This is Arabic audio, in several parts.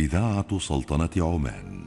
إذاعة سلطنة عمان.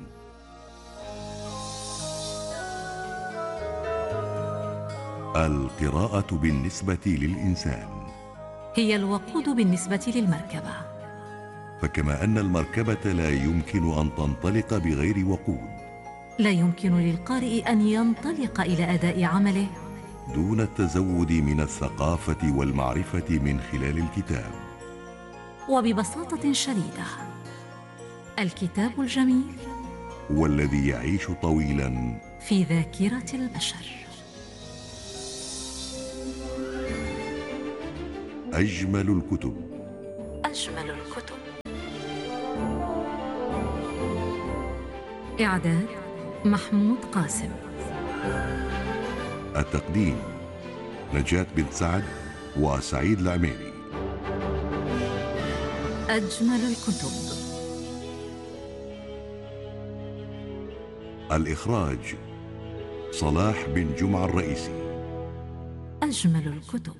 القراءة بالنسبة للإنسان هي الوقود بالنسبة للمركبة، فكما أن المركبة لا يمكن أن تنطلق بغير وقود، لا يمكن للقارئ أن ينطلق إلى أداء عمله دون التزود من الثقافة والمعرفة من خلال الكتاب. وببساطة شديدة، الكتاب الجميل هو الذي يعيش طويلا في ذاكرة البشر. أجمل الكتب. أجمل الكتب. إعداد محمود قاسم. التقديم نجاة بن سعد وسعيد العميري. أجمل الكتب. الإخراج صلاح بن جمعة الرئيسي. أجمل الكتب.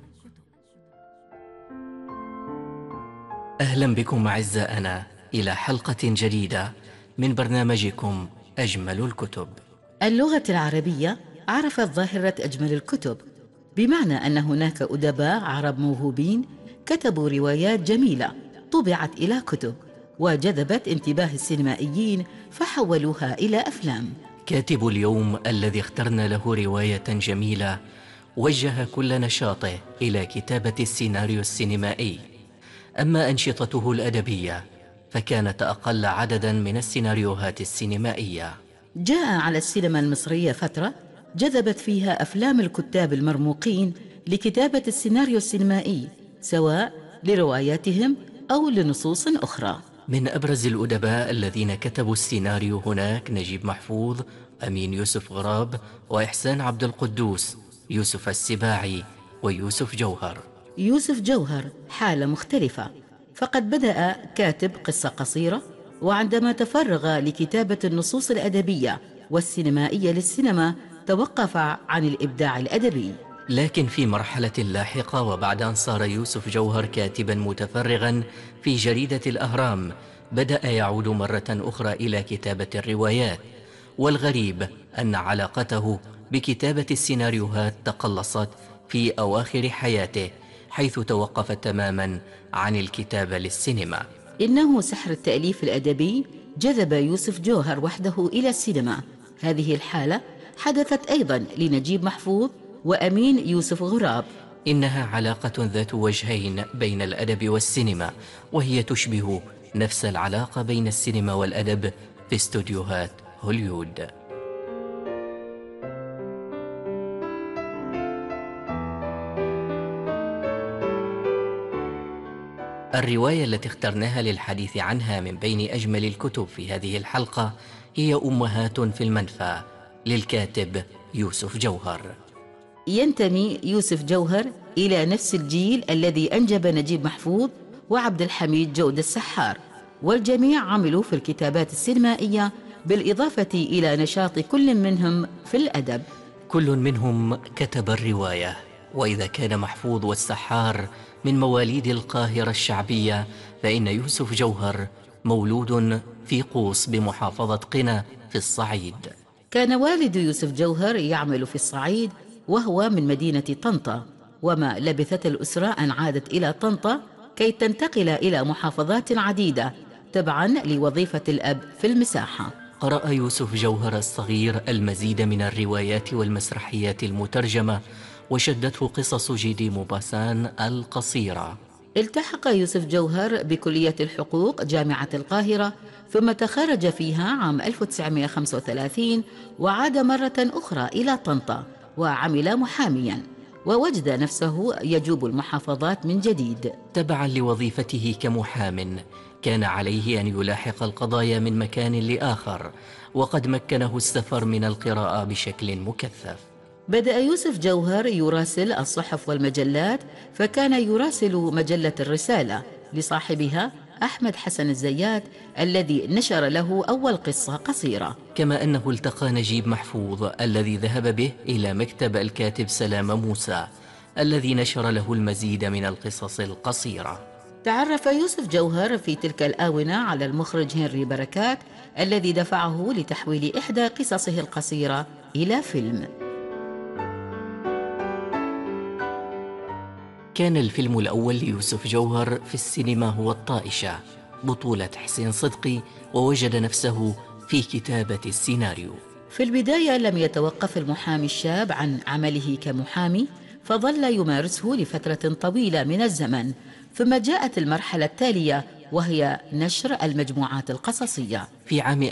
أهلا بكم أعزائنا إلى حلقة جديدة من برنامجكم أجمل الكتب. اللغة العربية عرفت ظاهرة أجمل الكتب، بمعنى أن هناك أدباء عرب موهوبين كتبوا روايات جميلة طبعت إلى كتب وجذبت انتباه السينمائيين فحولوها إلى أفلام. كاتب اليوم الذي اخترنا له رواية جميلة وجه كل نشاطه إلى كتابة السيناريو السينمائي، أما أنشطته الأدبية فكانت أقل عددا من السيناريوهات السينمائية. جاء على السينما المصرية فترة جذبت فيها أفلام الكتاب المرموقين لكتابة السيناريو السينمائي، سواء لرواياتهم أو لنصوص أخرى. من أبرز الأدباء الذين كتبوا السيناريو هناك نجيب محفوظ، أمين يوسف غراب، وإحسان عبد القدوس، يوسف السباعي، ويوسف جوهر. يوسف جوهر حالة مختلفة، فقد بدأ كاتب قصة قصيرة، وعندما تفرغ لكتابة النصوص الأدبية والسينمائية للسينما توقف عن الإبداع الأدبي. لكن في مرحلة لاحقة وبعد أن صار يوسف جوهر كاتبا متفرغا في جريدة الأهرام، بدأ يعود مرة أخرى إلى كتابة الروايات، والغريب أن علاقته بكتابة السيناريوهات تقلصت في أواخر حياته، حيث توقف تماما عن الكتابة للسينما. إنه سحر التأليف الأدبي جذب يوسف جوهر وحده إلى السينما. هذه الحالة حدثت أيضا لنجيب محفوظ وأمين يوسف غراب. إنها علاقة ذات وجهين بين الأدب والسينما، وهي تشبه نفس العلاقة بين السينما والأدب في استوديوهات هوليوود. الرواية التي اخترناها للحديث عنها من بين أجمل الكتب في هذه الحلقة هي أمهات في المنفى للكاتب يوسف جوهر. ينتمي يوسف جوهر إلى نفس الجيل الذي أنجب نجيب محفوظ وعبد الحميد جودة السحار، والجميع عملوا في الكتابات السينمائية بالإضافة إلى نشاط كل منهم في الأدب. كل منهم كتب الرواية، وإذا كان محفوظ والسحار من مواليد القاهرة الشعبية، فإن يوسف جوهر مولود في قوس بمحافظة قنا في الصعيد. كان والد يوسف جوهر يعمل في الصعيد وهو من مدينة طنطا، وما لبثت الأسرة أن عادت إلى طنطا كي تنتقل إلى محافظات عديدة تبعا لوظيفة الأب في المساحة. قرأ يوسف جوهر الصغير المزيد من الروايات والمسرحيات المترجمة، وشدته قصص جيدي موباسان القصيرة. التحق يوسف جوهر بكلية الحقوق جامعة القاهرة، ثم تخرج فيها عام 1935 وعاد مرة أخرى إلى طنطا وعمل محاميا، ووجد نفسه يجوب المحافظات من جديد. تبعا لوظيفته كمحام كان عليه أن يلاحق القضايا من مكان لآخر، وقد مكنه السفر من القراءة بشكل مكثف. بدأ يوسف جوهر يراسل الصحف والمجلات، فكان يراسل مجلة الرسالة لصاحبها أحمد حسن الزيات الذي نشر له أول قصة قصيرة. كما أنه التقى نجيب محفوظ الذي ذهب به إلى مكتب الكاتب سلام موسى الذي نشر له المزيد من القصص القصيرة. تعرف يوسف جوهر في تلك الآونة على المخرج هنري بركات الذي دفعه لتحويل إحدى قصصه القصيرة إلى فيلم. كان الفيلم الأول ليوسف جوهر في السينما هو الطائشة، بطولة حسين صدقي، ووجد نفسه في كتابة السيناريو. في البداية لم يتوقف المحامي الشاب عن عمله كمحامي، فظل يمارسه لفترة طويلة من الزمن، ثم جاءت المرحلة التالية وهي نشر المجموعات القصصية. في عام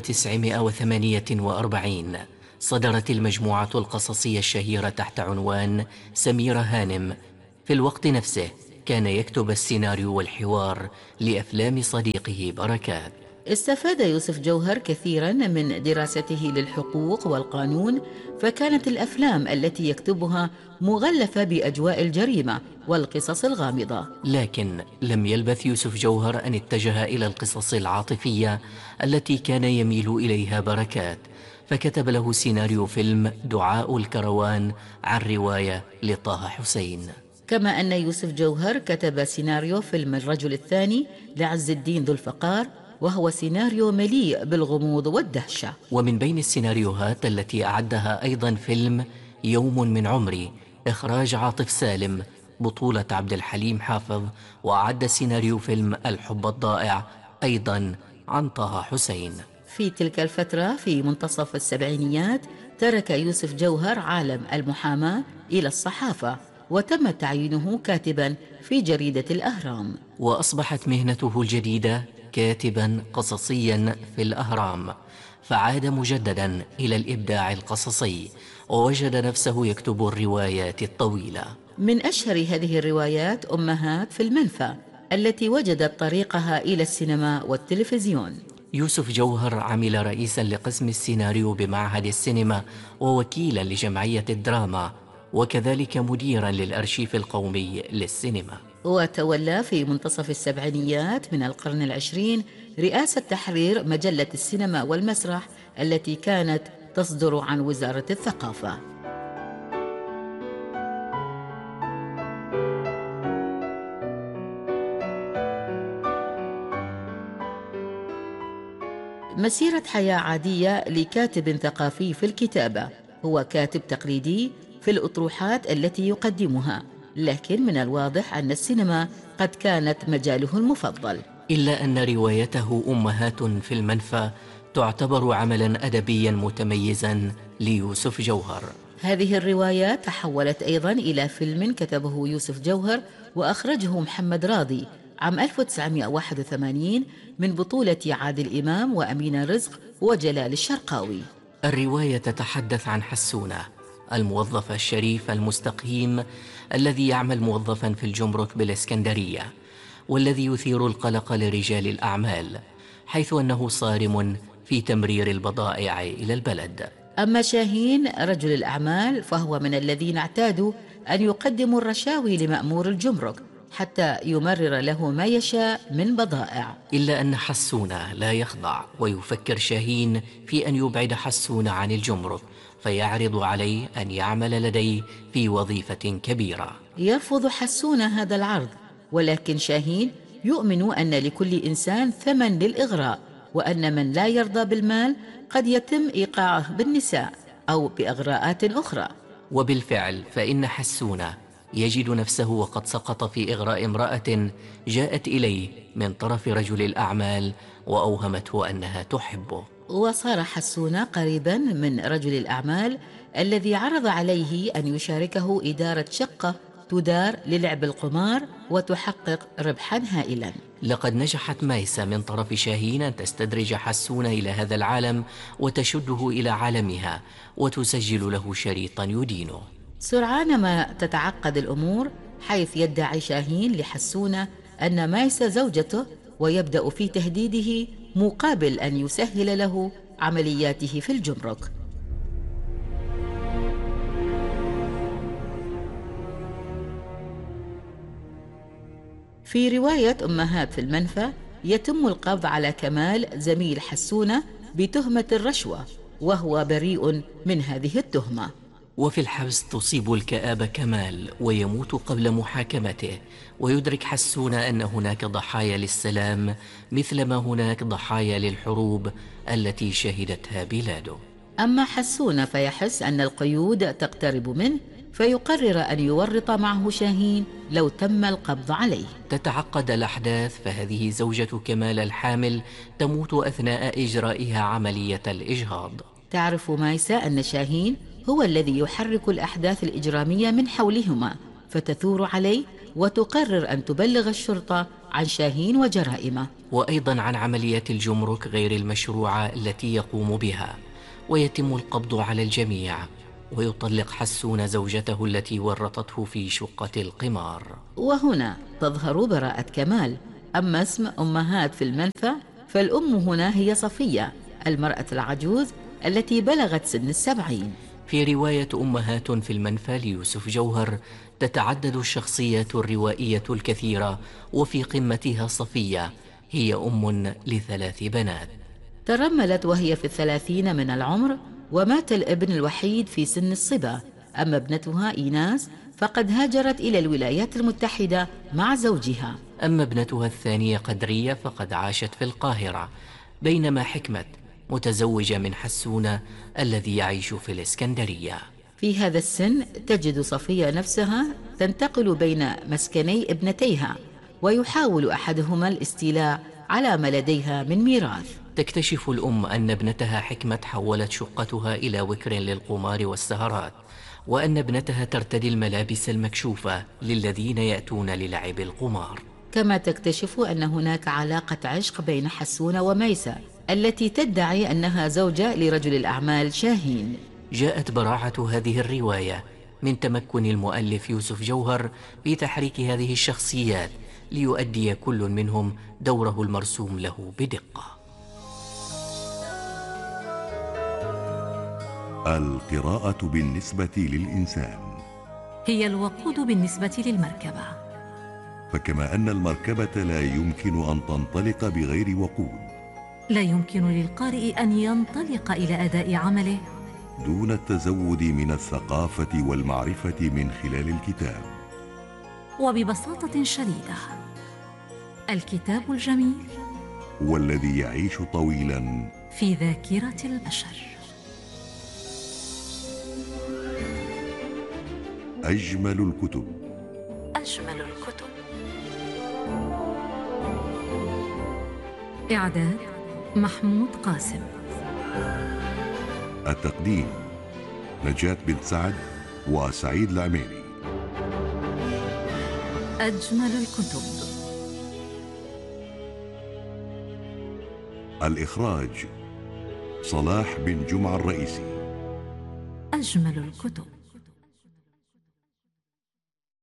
1948 صدرت المجموعة القصصية الشهيرة تحت عنوان سميرة هانم. في الوقت نفسه كان يكتب السيناريو والحوار لأفلام صديقه بركات. استفاد يوسف جوهر كثيرا من دراسته للحقوق والقانون، فكانت الأفلام التي يكتبها مغلفة بأجواء الجريمة والقصص الغامضة. لكن لم يلبث يوسف جوهر أن اتجه إلى القصص العاطفية التي كان يميل إليها بركات، فكتب له سيناريو فيلم دعاء الكروان عن رواية لطه حسين. كما أن يوسف جوهر كتب سيناريو فيلم الرجل الثاني لعز الدين ذو الفقار، وهو سيناريو مليء بالغموض والدهشة. ومن بين السيناريوهات التي أعدها أيضا فيلم يوم من عمري، إخراج عاطف سالم، بطولة عبد الحليم حافظ، وأعد سيناريو فيلم الحب الضائع أيضا عن طه حسين. في تلك الفترة في منتصف السبعينيات ترك يوسف جوهر عالم المحاماة إلى الصحافة، وتم تعيينه كاتبا في جريدة الأهرام، وأصبحت مهنته الجديدة كاتبا قصصيا في الأهرام، فعاد مجددا إلى الإبداع القصصي، ووجد نفسه يكتب الروايات الطويلة. من أشهر هذه الروايات أمهات في المنفى التي وجدت طريقها إلى السينما والتلفزيون. يوسف جوهر عمل رئيسا لقسم السيناريو بمعهد السينما، ووكيلا لجمعية الدراما، وكذلك مديرا للأرشيف القومي للسينما. وتولى في منتصف السبعينيات من القرن العشرين رئاسة تحرير مجلة السينما والمسرح التي كانت تصدر عن وزارة الثقافة. مسيرة حياة عادية لكاتب ثقافي في الكتابة. هو كاتب تقليدي في الأطروحات التي يقدمها، لكن من الواضح أن السينما قد كانت مجاله المفضل. إلا أن روايته أمهات في المنفى تعتبر عملا أدبيا متميزا ليوسف جوهر. هذه الرواية تحولت أيضا إلى فيلم كتبه يوسف جوهر وأخرجه محمد راضي عام 1981 من بطولة عادل إمام وأمين رزق وجلال الشرقاوي. الرواية تتحدث عن حسونة، الموظف الشريف المستقيم الذي يعمل موظفا في الجمرك بالإسكندرية، والذي يثير القلق لرجال الأعمال، حيث أنه صارم في تمرير البضائع إلى البلد. أما شاهين رجل الأعمال فهو من الذين اعتادوا أن يقدموا الرشاوي لمأمور الجمرك حتى يمرر له ما يشاء من بضائع. إلا أن حسونة لا يخضع، ويفكر شاهين في أن يبعد حسونة عن الجمرك، فيعرض عليه أن يعمل لديه في وظيفة كبيرة. يرفض حسونة هذا العرض، ولكن شاهين يؤمن أن لكل إنسان ثمن للإغراء، وأن من لا يرضى بالمال قد يتم إيقاعه بالنساء أو بإغراءات أخرى. وبالفعل فإن حسونة يجد نفسه وقد سقط في إغراء امرأة جاءت إليه من طرف رجل الأعمال وأوهمته أنها تحبه. وصار حسونة قريبا من رجل الأعمال الذي عرض عليه أن يشاركه إدارة شقة تدار للعب القمار وتحقق ربحا هائلا. لقد نجحت مايسة من طرف شاهين أن تستدرج حسونة إلى هذا العالم وتشده إلى عالمها وتسجل له شريطا يدينه. سرعان ما تتعقد الأمور، حيث يدعي شاهين لحسونة أن مايسة زوجته، ويبدأ في تهديده مقابل أن يسهل له عملياته في الجمرك. في رواية أمهات في المنفى يتم القبض على كمال زميل حسونة بتهمة الرشوة، وهو بريء من هذه التهمة. وفي الحبس تصيب الكآبة كمال ويموت قبل محاكمته، ويدرك حسون أن هناك ضحايا للسلام مثلما هناك ضحايا للحروب التي شهدتها بلاده. أما حسون فيحس أن القيود تقترب منه، فيقرر أن يورط معه شاهين لو تم القبض عليه. تتعقد الأحداث، فهذه زوجة كمال الحامل تموت أثناء إجرائها عملية الإجهاض. تعرف مايسة أن شاهين هو الذي يحرك الأحداث الإجرامية من حولهما، فتثور عليه وتقرر أن تبلغ الشرطة عن شاهين وجرائمه، وأيضا عن عمليات الجمرك غير المشروعة التي يقوم بها، ويتم القبض على الجميع، ويطلق حسون زوجته التي ورطته في شقة القمار. وهنا تظهر براءة كمال. أما اسم أمهات في المنفى فالأم هنا هي صفية، المرأة العجوز التي بلغت سن 70. في رواية أمهات في المنفى ليوسف جوهر تتعدد الشخصيات الروائية الكثيرة، وفي قمتها صفية، هي أم ل3 بنات. ترملت وهي في 30 من العمر، ومات الابن الوحيد في سن الصبا. أما ابنتها إيناس فقد هاجرت إلى الولايات المتحدة مع زوجها. أما ابنتها الثانية قدرية فقد عاشت في القاهرة، بينما حكمة متزوجة من حسون الذي يعيش في الإسكندرية. في هذا السن تجد صفية نفسها تنتقل بين مسكني ابنتيها، ويحاول أحدهما الاستيلاء على ما لديها من ميراث. تكتشف الأم أن ابنتها حكمة حولت شقتها إلى وكر للقمار والسهرات، وأن ابنتها ترتدي الملابس المكشوفة للذين يأتون للعب القمار. كما تكتشف أن هناك علاقة عشق بين حسون وميسة التي تدعي أنها زوجة لرجل الأعمال شاهين. جاءت براعة هذه الرواية من تمكن المؤلف يوسف جوهر في تحريك هذه الشخصيات ليؤدي كل منهم دوره المرسوم له بدقة. القراءة بالنسبة للإنسان هي الوقود بالنسبة للمركبة، فكما أن المركبة لا يمكن أن تنطلق بغير وقود، لا يمكن للقارئ أن ينطلق إلى أداء عمله دون التزود من الثقافة والمعرفة من خلال الكتاب. وببساطة شديدة، الكتاب الجميل هو الذي يعيش طويلا في ذاكرة البشر. أجمل الكتب. أجمل الكتب. إعداد محمود قاسم. التقديم نجاة بن سعد وسعيد العميري. أجمل الكتب. الإخراج صلاح بن جمعة الرئيسي. أجمل الكتب.